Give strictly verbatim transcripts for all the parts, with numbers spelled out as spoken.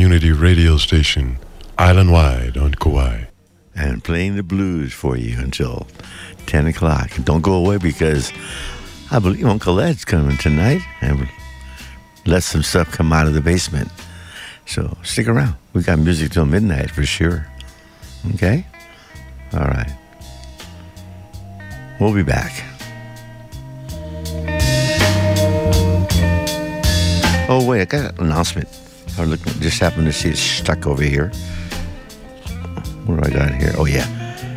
community radio station, island-wide on Kauai. And playing the blues for you until ten o'clock. Don't go away because I believe Uncle Ed's coming tonight and let some stuff come out of the basement. So stick around. We got music till midnight for sure. Okay? All right. We'll be back. Oh, wait, I got an announcement. I look, just happened to see it stuck over here. What do I got here? Oh, yeah.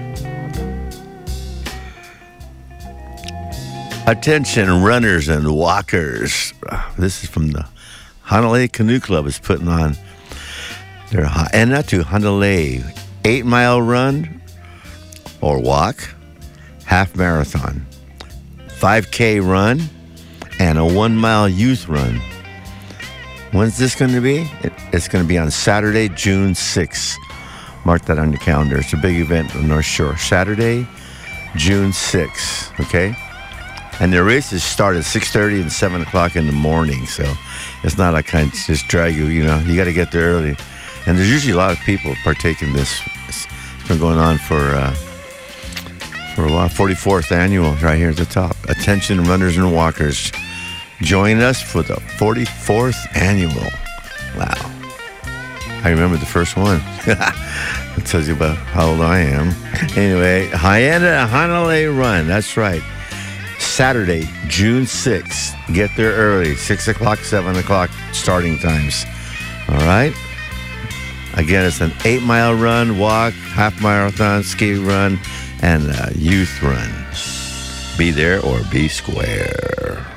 Attention, runners and walkers. This is from the Hanalei Canoe Club is putting on their Haena Hanalei eight-mile run or walk, half marathon, five K run, and a one-mile youth run. When's this going to be? It, it's going to be on Saturday, June sixth. Mark that on your calendar. It's a big event on North Shore. Saturday, June sixth, okay? And the races start at six thirty and seven o'clock in the morning, so it's not like I kind of just drag you, you know. You got to get there early. And there's usually a lot of people partaking in this. It's been going on for, uh, for a while. forty-fourth annual right here at the top. Attention, runners and walkers. Join us for the forty-fourth annual. Wow. I remember the first one. It tells you about how old I am. Anyway, Haena Hanalei Run. That's right. Saturday, June sixth. Get there early. six o'clock, seven o'clock starting times. All right? Again, it's an eight-mile run, walk, half marathon, ski run, and a youth run. Be there or be square.